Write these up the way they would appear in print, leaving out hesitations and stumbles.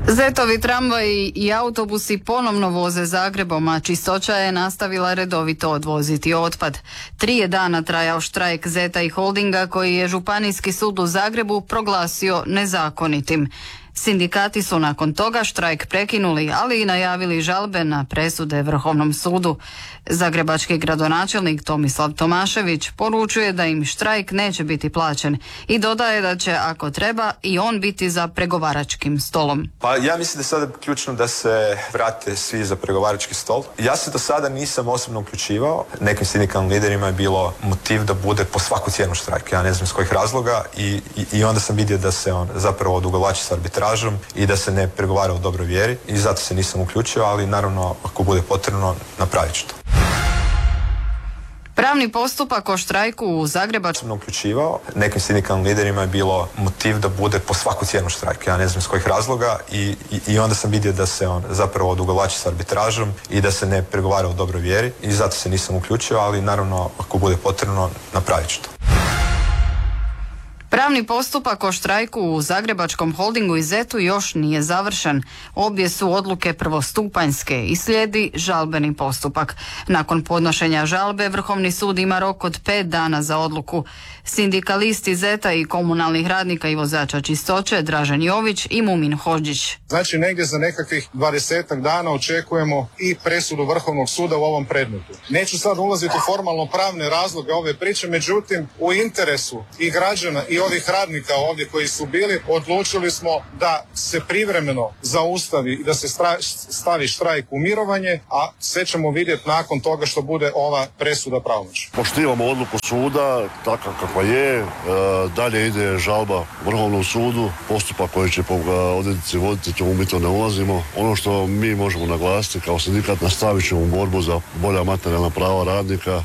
Zetovi tramvaji i autobusi ponovno voze Zagrebom, a Čistoća je nastavila redovito odvoziti otpad. 3 je dana trajao štrajk Zeta i Holdinga koji je Županijski sud u Zagrebu proglasio nezakonitim. Sindikati su nakon toga štrajk prekinuli, ali i najavili žalbe na presude Vrhovnom sudu. Zagrebački gradonačelnik Tomislav Tomašević poručuje da im štrajk neće biti plaćen i dodaje da će, ako treba, i on biti za pregovaračkim stolom. Pa ja mislim da je sada ključno da se vrate svi za pregovarački stol. Ja se do sada nisam osobno uključivao. Nekim sindikalnim liderima je bilo motiv da bude po svaku cijenu štrajk. Ja ne znam iz kojih razloga i onda sam vidio da se on zapravo odugovlači s arbitražom i da se ne pregovara u dobroj vjeri i zato se nisam uključio, ali naravno ako bude potrebno napravit ću to. Pravni postupak o štrajku u Zagrebačkom uključivao. Nekim sindikalnim liderima je bilo motiv da bude po svaku cijenu štrajk. Ja ne znam iz kojih razloga i onda sam vidio da se on zapravo odugovlači s arbitražom i da se ne pregovara u dobroj vjeri i zato se nisam uključio, ali naravno ako bude potrebno napravit ću to. Pravni postupak o štrajku u Zagrebačkom Holdingu i Zetu još nije završen. Obje su odluke prvostupanjske i slijedi žalbeni postupak. Nakon podnošenja žalbe, Vrhovni sud ima rok od 5 dana za odluku. Sindikalisti Zeta i komunalnih radnika i vozača Čistoće Dražen Jović i Mumin Hodžić. Znači negdje za nekakvih 20 dana očekujemo i presudu Vrhovnog suda u ovom predmetu. Neću sad ulaziti u formalno pravne razloge ove priče, međutim u interesu i građana i ovih radnika ovdje koji su bili, odlučili smo da se privremeno zaustavi i da se stavi štrajk u mirovanje, a sve ćemo vidjeti nakon toga što bude ova presuda pravomoćna. Poštivamo odluku suda, takva kakva je, dalje ide žalba Vrhovnom sudu, postupak koji će po odrednici voditi, tomu mi to ne ulazimo. Ono što mi možemo naglasiti kao sindikat, nastavit ćemo borbu za bolja materijalna prava radnika.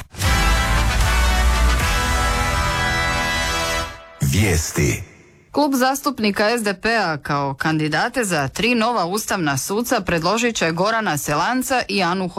Vijesti. Klub zastupnika SDP-a kao kandidate za 3 nova ustavna suca predložit će Gorana Selanca i Anu